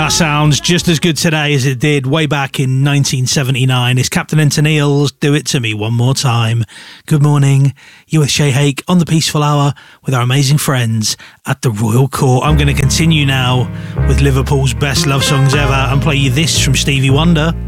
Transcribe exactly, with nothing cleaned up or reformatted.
That sounds just as good today as it did way back in nineteen seventy-nine. It's Captain and Tennille's Do It To Me One More Time. Good morning. You're with Shay Hake on the Peaceful Hour with our amazing friends at the Royal Court. I'm going to continue now with Liverpool's best love songs ever and play you this from Stevie Wonder.